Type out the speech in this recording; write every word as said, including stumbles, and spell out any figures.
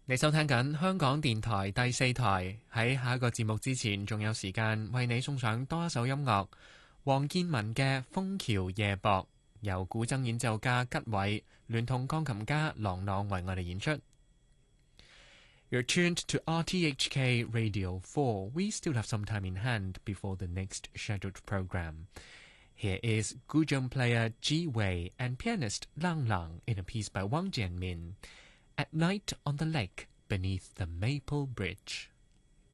你收聽緊香港電台第四台，喺下一個節目之前，仲有時間為你送上多一首音樂。黃建文嘅《楓橋夜泊》，由古箏演奏家吉偉聯同鋼琴家郎朗為我哋演出。You're tuned to R T H K Radio four. We still have some time in hand before the next scheduled program. Here is guzheng player Ji Wei and pianist Lang Lang in a piece by Wang Jianmin, At Night on the Lake Beneath the Maple Bridge.